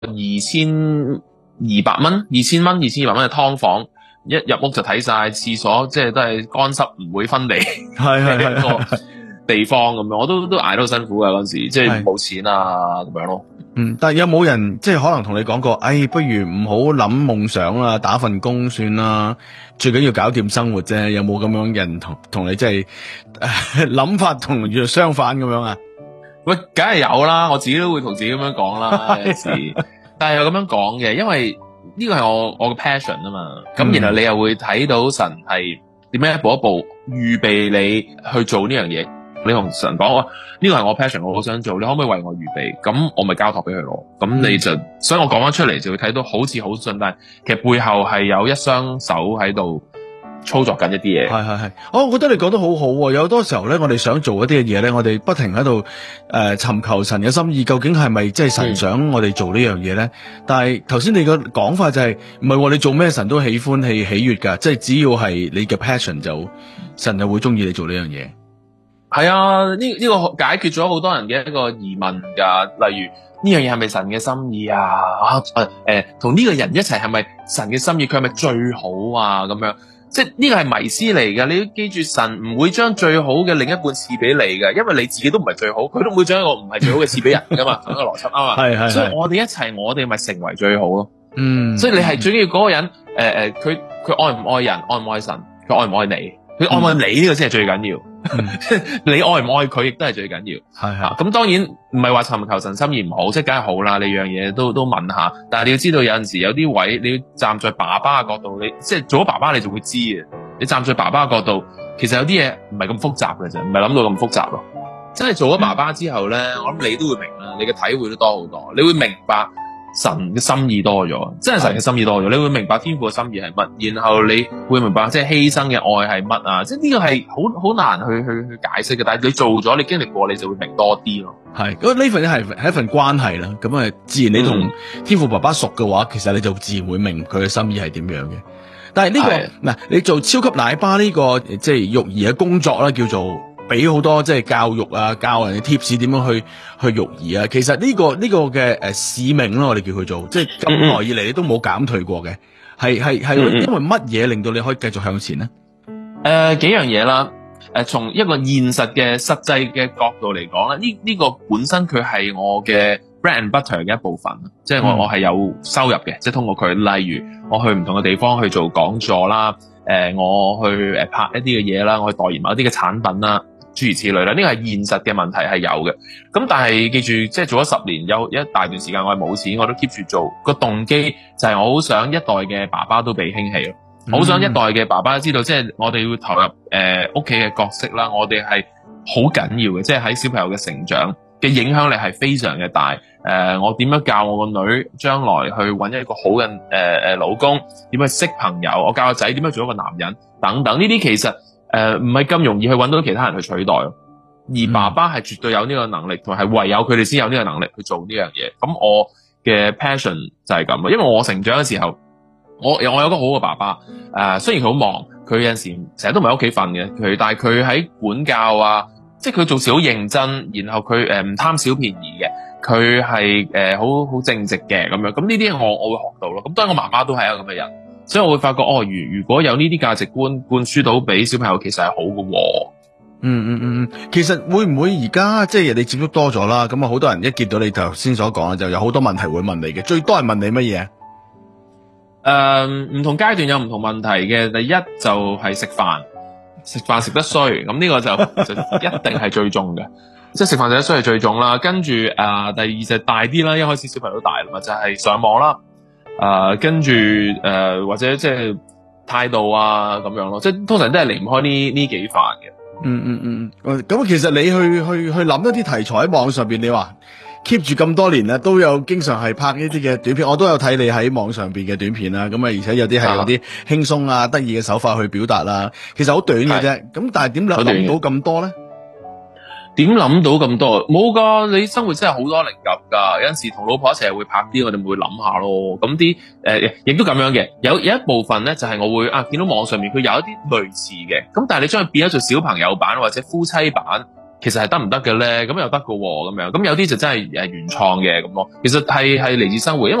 2200蚊、2200蚊嘅劏房，一入屋就睇晒廁所，即係都係乾濕唔會分離嘅一個地方咁樣，我都捱得好辛苦㗎嗰陣時，即係冇錢啊咁樣咯。 但係有冇人即係可能同你講過，不如唔好諗夢想啦，打份工算啦，最緊要搞掂生活啫。有冇咁樣人同你即係諗法同相反咁樣啊？ 喂，梗係有啦，我自己都會同自己咁樣講啦，有時，但係又咁樣講嘅，因為呢個係我嘅 passion 啊嘛。咁然後你又會睇到神係點樣一步一步預備你去做呢樣嘢。你同神講，呢個係我 passion，我好想做，你可唔可以為我預備？咁我咪交託俾佢咯。咁你就，所以我講翻出嚟就會睇到好似好順，但係其實背後係有一雙手喺度操作緊一啲嘢。 係，我覺得你講得好好喎。有好多時候咧，我哋想做一啲嘅嘢咧，我哋不停喺度尋求神嘅心意，究竟係咪即係神想我哋做呢樣嘢咧？但係頭先你個講法就係唔係你做咩神都喜歡喜悅㗎，即係只要係你嘅 passion 就神就會中意你做呢樣嘢。 係啊，呢個解決咗好多人嘅一個疑問㗎。例如呢樣嘢係咪神嘅心意啊？同呢個人一齊係咪神嘅心意？佢係咪最好啊？咁樣，即係呢個係迷思嚟㗎。你要記住，神唔會將最好嘅另一半賜俾你㗎，因為你自己都唔係最好，佢都唔會將一個唔係最好嘅賜俾人㗎嘛。同一個邏輯啊嘛。係。所以我哋一齊，我哋咪成為最好咯。所以你係最緊要嗰個人，佢愛唔愛人，愛唔愛神，佢愛唔愛你，佢愛唔愛你呢個先係最緊要。你愛唔愛佢亦都係最緊要。係咁當然唔係話尋求神心意唔好，即係梗係好啦。你樣嘢都問下，但係你要知道有陣時有啲位你要站在爸爸嘅角度，你即係做咗爸爸你就會知嘅。你站在爸爸嘅角度，其實有啲嘢唔係咁複雜嘅啫，唔係諗到咁複雜咯。真係做咗爸爸之後咧，我諗你都會明啦，你嘅體會都多好多，你會明白神嘅心意多咗，真係神嘅心意多咗，你會明白天父嘅心意係乜，然後你會明白即係犧牲嘅愛係乜啊！即係呢個係好難去解釋嘅，但係你做咗，你經歷過，你就會明多啲咯。係，咁呢份係一份關係啦。咁啊，自然你同天父爸爸熟嘅話，其實你就自然會明佢嘅心意係點樣嘅。但係呢個嗱，你做超級奶爸呢個即係育兒嘅工作啦，叫做俾好多即係教育啊，教人嘅 tips 點樣去育兒啊。其實呢個嘅使命啦，我哋叫佢做，即係咁耐以嚟你都冇減退過嘅，係因為乜嘢令到你可以繼續向前呢？幾樣嘢啦。從一個現實嘅實際嘅角度嚟講咧，呢個本身佢係我嘅 bread and butter 嘅一部分，即係我係有收入嘅，即係通過佢，例如我去唔同嘅地方去做講座啦，我去拍一啲嘅嘢啦，我去代言某一啲嘅產品啦，諸如此類啦。呢個係現實嘅問題係有嘅。咁但係記住，即係做咗10年，有一大段時間我係冇錢，我都 keep 住做。個動機就係我好想一代嘅爸爸都被興起咯。好想一代嘅爸爸知道，即係我哋要投入屋企嘅角色啦，我哋係好緊要嘅，即係喺小朋友嘅成長嘅影響力係非常嘅大。我點樣教我個女將來去揾一個好嘅老公，點樣識朋友，我教個仔點樣做一個男人等等，呢啲其實唔係咁容易去揾到其他人去取代咯。而爸爸係絕對有呢個能力，同係唯有佢哋先有呢個能力去做呢樣嘢。咁我嘅 passion 就係咁，因為我成長嘅時候。我有個好嘅爸爸，雖然佢好忙，佢有陣時成日都唔喺屋企瞓嘅，但係佢喺管教啊，即係佢做事好認真，然後佢唔貪小便宜嘅，佢係好正直嘅咁樣，咁呢啲我會學到咯。咁當然我媽媽都係一個咁嘅人，所以我會發覺如果有呢啲價值觀灌輸到俾小朋友，其實係好嘅喎。 其實會唔會而家即係你接觸多咗啦，咁啊好多人一見到你頭先所講就有好多問題會問你嘅，最多係問你乜嘢？ 唔同階段有唔同問題嘅。第一就係食飯食得衰，咁呢個就一定係最重嘅，即係食飯食得衰係最重啦。跟住第二就係大啲啦，一開始小朋友都大啦嘛，就係上網啦。跟住或者即係態度啊咁樣咯，即係通常都係離唔開呢幾範嘅。 咁其實你去諗一啲題材喺網上邊，你話keep 住咁多年啦，都有經常係拍呢啲嘅短片，我都有睇你喺網上邊嘅短片啦。咁啊，而且有啲係有啲輕鬆啊、得意嘅手法去表達啦。其實好短嘅啫。咁但係點諗到咁多咧？ 點諗到咁多？冇噶，你生活真係好多靈感噶。有陣時同老婆一齊會拍啲，我哋會諗下咯。咁啲亦都咁樣嘅。有一部分咧，就係我會見到網上面佢有一啲類似嘅。咁但係你將佢變咗做小朋友版或者夫妻版。 其實係得唔得嘅咧？咁又得嘅喎，咁樣咁有啲就真係原創嘅咁咯。其實係嚟自生活，因為